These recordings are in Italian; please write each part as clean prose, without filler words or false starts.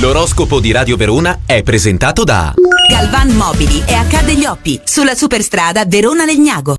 L'oroscopo di Radio Verona è presentato da Galvan Mobili e Accade gli Oppi, sulla superstrada Verona-Legnago.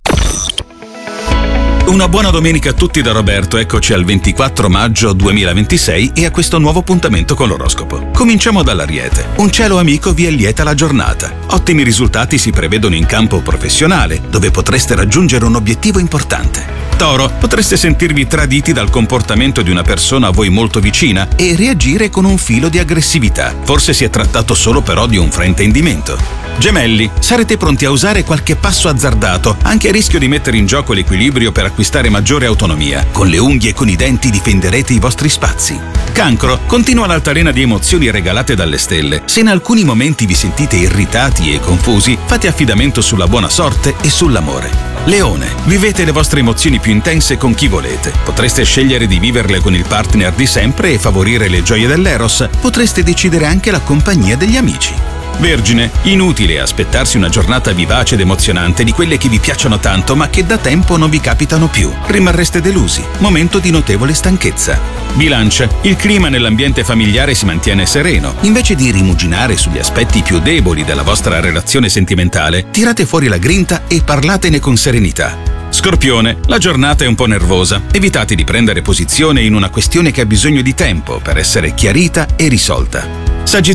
Una buona domenica a tutti da Roberto, eccoci al 24 maggio 2026 e a questo nuovo appuntamento con l'oroscopo. Cominciamo dall'Ariete. Un cielo amico vi allieta la giornata. Ottimi risultati si prevedono in campo professionale, dove potreste raggiungere un obiettivo importante. Toro, potreste sentirvi traditi dal comportamento di una persona a voi molto vicina e reagire con un filo di aggressività. Forse si è trattato solo però di un fraintendimento. Gemelli, sarete pronti a usare qualche passo azzardato, anche a rischio di mettere in gioco l'equilibrio per acquistare maggiore autonomia. Con le unghie e con i denti difenderete i vostri spazi. Cancro, continua l'altalena di emozioni regalate dalle stelle. Se in alcuni momenti vi sentite irritati e confusi, fate affidamento sulla buona sorte e sull'amore. Leone, vivete le vostre emozioni più intense con chi volete. Potreste scegliere di viverle con il partner di sempre e favorire le gioie dell'eros. Potreste decidere anche la compagnia degli amici. Vergine, inutile aspettarsi una giornata vivace ed emozionante di quelle che vi piacciono tanto ma che da tempo non vi capitano più. Rimarreste delusi. Momento di notevole stanchezza. Bilancia, il clima nell'ambiente familiare si mantiene sereno. Invece di rimuginare sugli aspetti più deboli della vostra relazione sentimentale, tirate fuori la grinta e parlatene con serenità. Scorpione, la giornata è un po' nervosa. Evitate di prendere posizione in una questione che ha bisogno di tempo per essere chiarita e risolta. Sagittario,